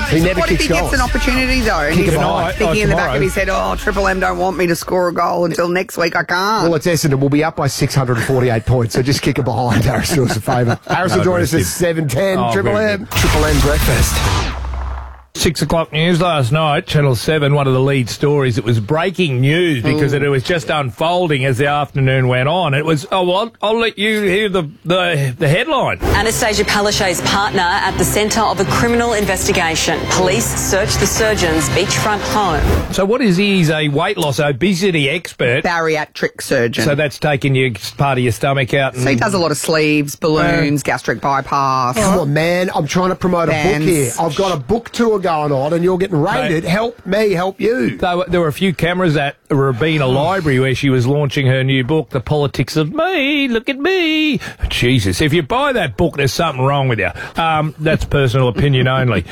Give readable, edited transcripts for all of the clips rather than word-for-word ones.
He never What if kicks he gets goals. an opportunity, though? And Kick he's a ball. thinking in the back tomorrow. of his head, Triple M don't want me to score a goal until next week. I can't. Well, it's Essendon. We'll be up by 648 points, so just kick it behind. Harrison, do us a favour. Harrison, join us at 7:10. Oh, Triple very M. Triple M breakfast. 6 o'clock news last night, Channel 7, one of the lead stories. It was breaking news because it was just unfolding as the afternoon went on. It was, I'll let you hear the headline. Anastasia Palaszczuk's partner at the centre of a criminal investigation. Police search the surgeon's beachfront home. So what is he? He's a weight loss obesity expert. Bariatric surgeon. So that's taking your part of your stomach out. So he does a lot of sleeves, balloons, gastric bypass. Come on, man. I'm trying to promote a Bands. book here. I've got a book tour going on and you're getting rated. Mate. Help me, help you. There were a few cameras at Robina Library where she was launching her new book, The Politics of Me. Look at me. Jesus, if you buy that book, there's something wrong with you. That's personal opinion only.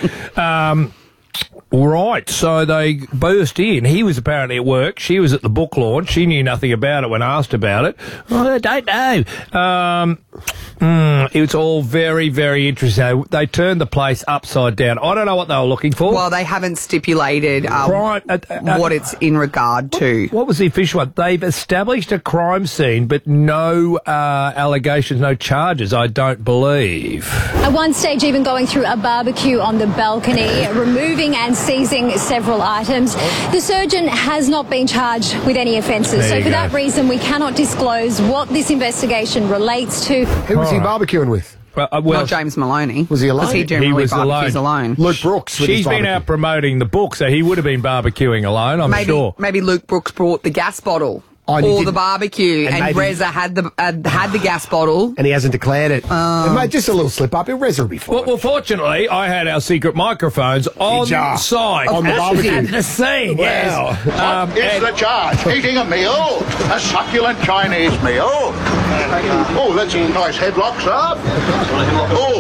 Right, so they burst in. He was apparently at work. She was at the book launch. She knew nothing about it when asked about it. I don't know. It was all very, very interesting. They turned the place upside down. I don't know what they were looking for. Well, they haven't stipulated Right, what it's in regard to. What was the official one? They've established a crime scene, but no allegations, no charges, I don't believe. At one stage, even going through a barbecue on the balcony, removing and seizing several items. The surgeon has not been charged with any offences. There So you for go. that reason, we cannot disclose what this investigation relates to. Who was he barbecuing with? Not James Maloney. Was he alone? Because he generally was barbecues alone. Luke Brooks. With She's his been barbecue. out promoting the book, so he would have been barbecuing alone, I'm sure. Maybe Luke Brooks brought the gas bottle. Oh, and he or didn't- the barbecue, and and maybe- Reza had the gas bottle. And he hasn't declared it. Mate, just a little slip up. Reza will be fine. Well, fortunately, I had our secret microphones on Ja. site. On the barbecue. At the scene, yes. What is the charge? Eating a meal? A succulent Chinese meal? Oh, that's a nice headlock, sir. Oh,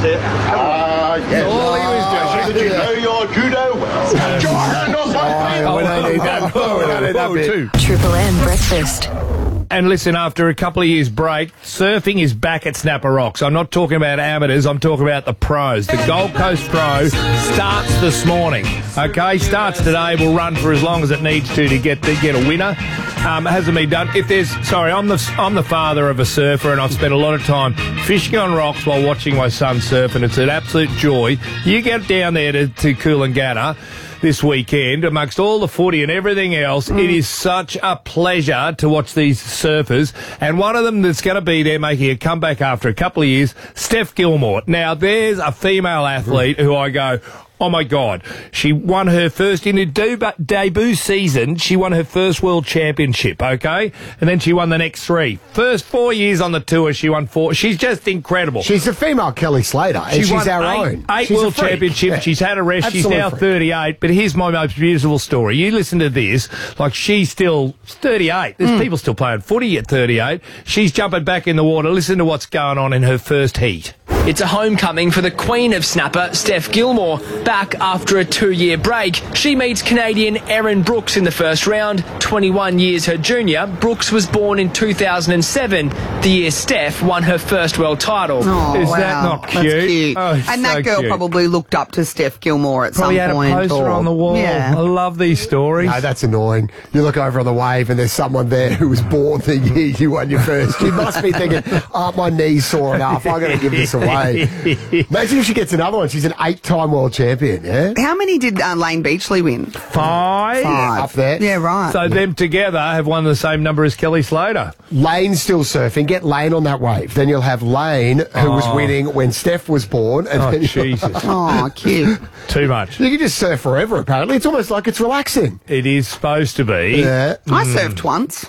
yes. All he was doing. Did you know your judo well? Get your hand off my face. we don't need that. We don't need that bit. too. Triple M breakfast. And listen, after a couple of years break, surfing is back at Snapper Rocks. I'm not talking about amateurs, I'm talking about the pros. The Gold Coast Pro starts this morning. Okay, starts today, will run for as long as it needs to get a winner. Hasn't been done. I'm the father of a surfer, and I've spent a lot of time fishing on rocks while watching my son surf, and it's an absolute joy. You get down there to Coolangatta this weekend, amongst all the footy and everything else, it is such a pleasure to watch these surfers. And one of them that's going to be there making a comeback after a couple of years, Steph Gilmore. Now, there's a female athlete who I go, oh my God. She won her first, in her debut season, she won her first world championship, okay? And then she won the next 3. First 4 years on the tour, she won 4. She's just incredible. She's a female Kelly Slater, and she's won our own. 8 She's a world freak. championships. Yeah. She's had a rest. Absolute She's now freak. 38. But here's my most beautiful story. You listen to this. Like, she's still 38. There's people still playing footy at 38. She's jumping back in the water. Listen to what's going on in her first heat. It's a homecoming for the Queen of Snapper, Steph Gilmore. Back after a 2-year break, she meets Canadian Erin Brooks in the first round. 21 years her junior, Brooks was born in 2007, the year Steph won her first world title. Oh, Is wow. that not That's cute? cute. Oh, And so that girl cute. probably looked up to Steph Gilmore at Probably some had point. a poster or- on the wall. Yeah. I love these stories. No, that's annoying. You look over on the wave and there's someone there who was born the year you won your first. You must be thinking, aren't my knees sore enough? I'm going to give this away. Imagine if she gets another one. She's an 8-time world champion, yeah? How many did Lane Beachley win? 5. Up there. Yeah, right. So them together have won the same number as Kelly Slater. Lane's still surfing. Get Lane on that wave. Then you'll have Lane, who was winning when Steph was born. And Oh, then Jesus. Oh, cute. Too much. you can just surf forever, apparently. It's almost like it's relaxing. It is supposed to be. Yeah. I surfed once.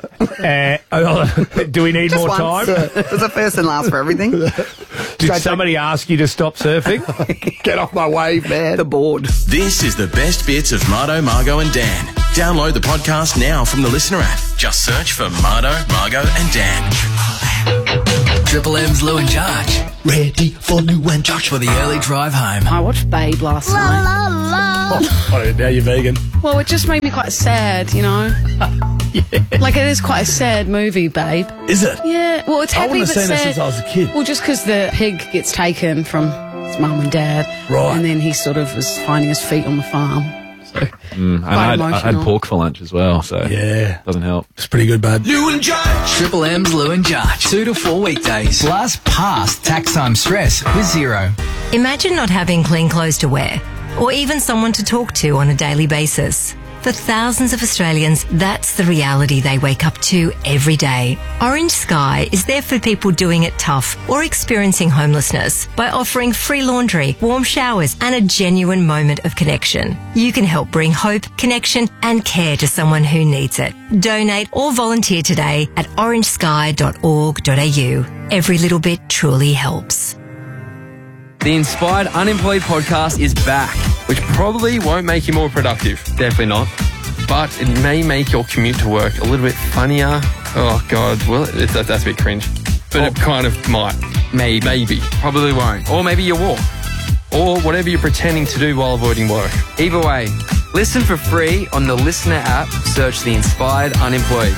Do we need Just more once. time? It was a first and last for everything. Did somebody ask you to stop surfing? Get off my wave, man. The board. This is the best bits of Mardo, Margo and Dan. Download the podcast now from the Listener app. Just search for Mardo, Margo and Dan. Triple M's Lou and Josh. Ready for Lou and Josh for the early drive home. I watched Babe last night. Now you're vegan. Well, it just made me quite sad, you know? Like, it is quite a sad movie, Babe. Is it? Yeah, well, it's I happy wouldn't but have seen it sad. since I was a kid. Well, just because the pig gets taken from his mum and dad. Right. And then he sort of was finding his feet on the farm. So, And I had pork for lunch as well, so Yeah. doesn't help. It's pretty good, bud. Lou and Judge. Triple M's Lou and Judge. 2 to 4 weekdays. Plus past tax time stress with Zero. Imagine not having clean clothes to wear, or even someone to talk to on a daily basis. For thousands of Australians, that's the reality they wake up to every day. Orange Sky is there for people doing it tough or experiencing homelessness by offering free laundry, warm showers, and a genuine moment of connection. You can help bring hope, connection, and care to someone who needs it. Donate or volunteer today at orangesky.org.au. Every little bit truly helps. The Inspired Unemployed podcast is back, which probably won't make you more productive. Definitely not. But it may make your commute to work a little bit funnier. Oh, God. Well, that's a bit cringe. But it kind of might. Maybe. Probably won't. Or maybe you walk. Or whatever you're pretending to do while avoiding work. Either way, listen for free on the Listener app. Search The Inspired Unemployed.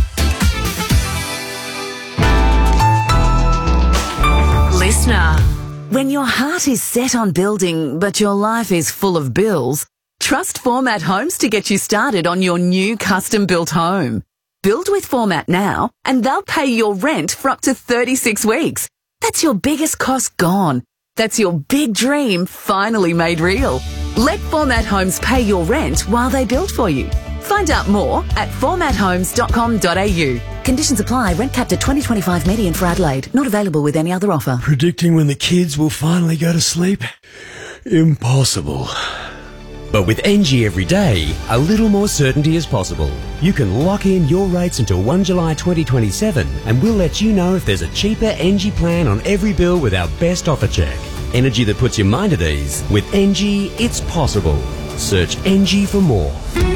Listener. When your heart is set on building, but your life is full of bills, trust Format Homes to get you started on your new custom-built home. Build with Format now, and they'll pay your rent for up to 36 weeks. That's your biggest cost gone. That's your big dream finally made real. Let Format Homes pay your rent while they build for you. Find out more at formathomes.com.au. Conditions apply. Rent capped at 2025 median for Adelaide. Not available with any other offer. Predicting when the kids will finally go to sleep? Impossible. But with NG every day, a little more certainty is possible. You can lock in your rates until 1 July 2027 and we'll let you know if there's a cheaper NG plan on every bill with our best offer check. Energy that puts your mind at ease. With NG, it's possible. Search NG for more.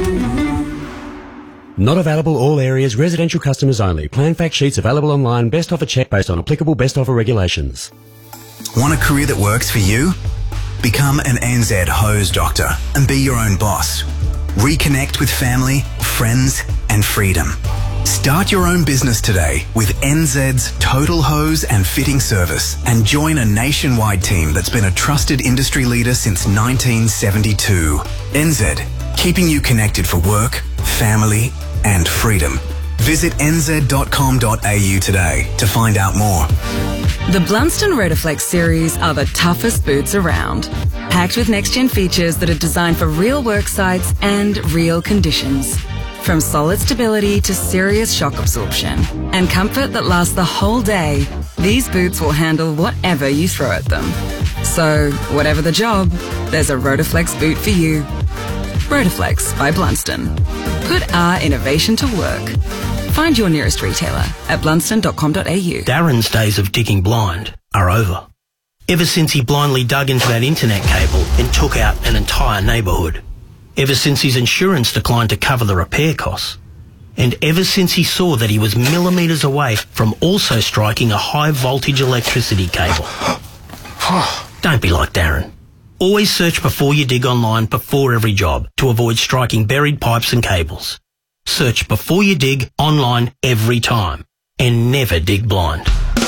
Not available all areas, residential customers only. Plan fact sheets available online. Best offer check based on applicable best offer regulations. Want a career that works for you? Become an NZ hose doctor and be your own boss. Reconnect with family, friends and freedom. Start your own business today with NZ's Total Hose and Fitting Service and join a nationwide team that's been a trusted industry leader since 1972. NZ, keeping you connected for work, family and freedom. Visit nz.com.au today to find out more. The Blunston Rotoflex series are the toughest boots around. Packed with next-gen features that are designed for real work sites and real conditions. From solid stability to serious shock absorption and comfort that lasts the whole day, these boots will handle whatever you throw at them. So, whatever the job, there's a Rotoflex boot for you. Rotoflex by Blunston. Put our innovation to work. Find your nearest retailer at blunston.com.au. Darren's days of digging blind are over. Ever since he blindly dug into that internet cable and took out an entire neighbourhood. Ever since his insurance declined to cover the repair costs. And ever since he saw that he was millimetres away from also striking a high voltage electricity cable. Don't be like Darren. Always search before you dig online before every job to avoid striking buried pipes and cables. Search before you dig online every time and never dig blind.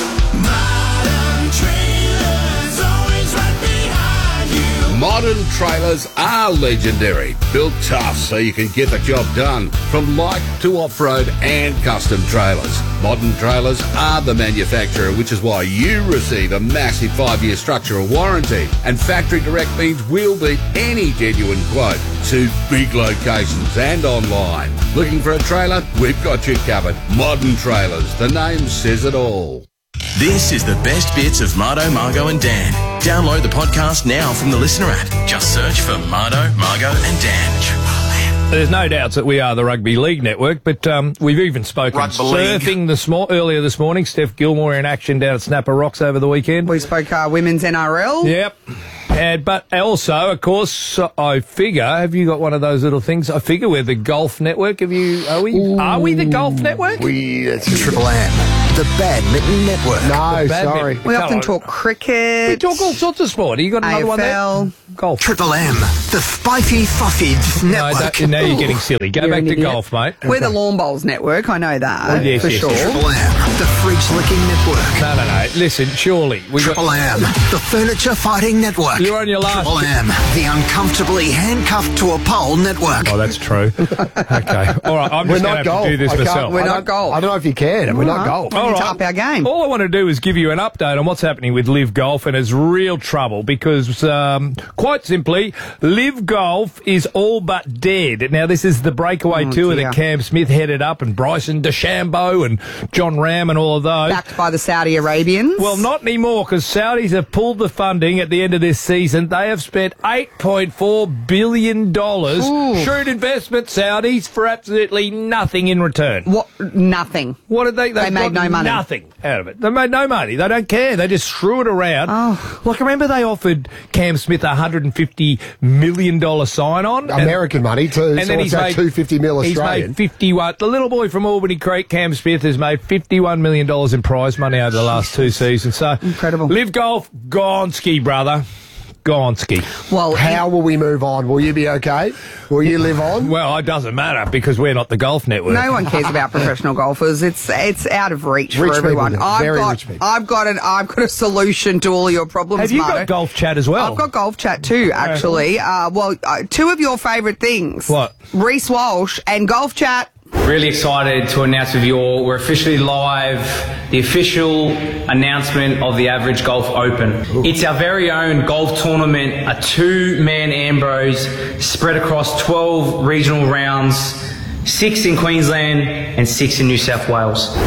Modern trailers are legendary, built tough so you can get the job done, from light to off-road and custom trailers. Modern Trailers are the manufacturer, which is why you receive a massive 5-year structural warranty, and factory direct means we'll beat any genuine quote to big locations and online. Looking for a trailer? We've got you covered. Modern Trailers, the name says it all. This is the best bits of Mardo, Margo and Dan. Download the podcast now from the Listener app. Just search for Mardo, Margo and Dan. There's no doubts that we are the Rugby League Network, but we've even spoken surfing earlier this morning. Steph Gilmore in action down at Snapper Rocks over the weekend. We spoke women's NRL. Yep. But also, of course, I figure, have you got one of those little things? I figure we're the Golf Network. Are we the Golf Network? That's Triple M. The Badminton Network. No, sorry. We often talk cricket. We talk all sorts of sport. You got another one there? AFL. Golf. Triple M, the Spiky Fuffage Network. No, you're getting silly. Go back to golf, mate. We're the Lawn Bowls Network, I know that, Yes, for yes, sure. yes. Triple M, the Fridge Licking Network. No. Listen, surely. Triple M, the Furniture Fighting Network. You're on your last... Triple M, the Uncomfortably Handcuffed to a Pole Network. Oh, that's true. Okay. All right, I'm We're just going not to golf. have to do this myself. We're not golf. I don't know if you can. We're not golf. We need to up our game. All I want to do is give you an update on what's happening with Live Golf, and it's real trouble because, quite simply, Live Golf is all but dead. Now, this is the breakaway tour dear. that Cam Smith headed up, and Bryson DeChambeau and John Ram and all of those. Backed by the Saudi Arabians. Well, not anymore, because Saudis have pulled the funding at the end of this season. They have spent $8.4 billion. Shrewd investment, Saudis, for absolutely nothing in return. What? Nothing. What did they? They made no money. Nothing out of it. They made no money. They don't care. They just threw it around. Oh. Like, remember they offered Cam Smith a $150 million sign-on? American money too. And so then it's that $250 million he's Australian. made 51. The little boy from Albany Creek, Cam Smith, has made $51 million in prize money over the last 2 seasons. So incredible. Live Golf, Gonski, brother. Gonski. Well, how will we move on? Will you be okay? Will you live on? Well, it doesn't matter because we're not the golf network. No one cares about professional golfers. It's out of reach Rich for everyone. people, rich people. I've got a solution to all your problems. Have you Marto. got golf chat as well? I've got golf chat too, actually. Two of your favourite things. What? Reece Walsh and golf chat. Really excited to announce with you all, we're officially live, the official announcement of the Average Golf Open. It's our very own golf tournament, a 2-man Ambrose spread across 12 regional rounds, 6 in Queensland and 6 in New South Wales.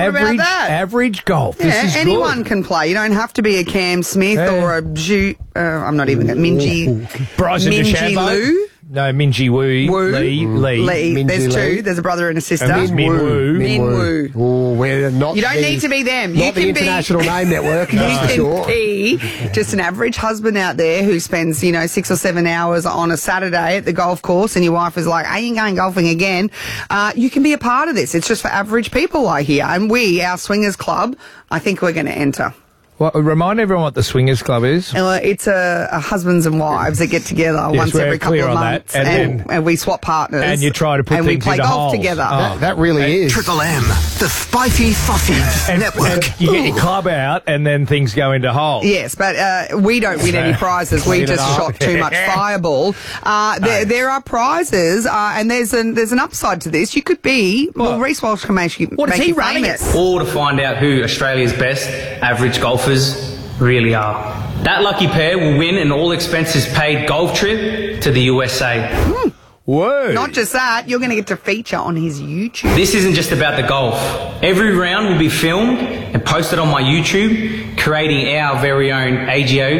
Average golf. Yeah, This is anyone good. can play. You don't have to be a Cam Smith or a I'm not even Minji. Bryson Minji DeChambeau. Lou. No, Minji Lee. Lee. Minji There's Lee. two. There's a brother and a sister. And there's Min Woo. Min Woo. Oh, we're not. You don't need to be them. You Not the can international name network. You That's for can sure. be just an average husband out there who spends 6 or 7 hours on a Saturday at the golf course, and your wife is like, "I ain't going golfing again." You can be a part of this. It's just for average people, I hear. And we, our Swingers Club, I think we're going to enter. Well, remind everyone what the Swingers Club is. It's a husbands and wives that get together once we're every couple clear of on months, that. And we swap partners. And you try to put and we things play into golf holes. together. Oh. That really is. Triple M, the Spiky Fuffage Network. And you get your club out, and then things go into holes. Yes, but we don't win any prizes. We just shot too much fireball. There are prizes, and there's an upside to this. You could be Reece Walsh can make you famous. All to find out who Australia's best average golfers really are. That lucky pair will win an all-expenses paid golf trip to the USA. Whoa. Not just that, you're going to get to feature on his YouTube. This isn't just about the golf. Every round will be filmed and posted on my YouTube, creating our very own AGO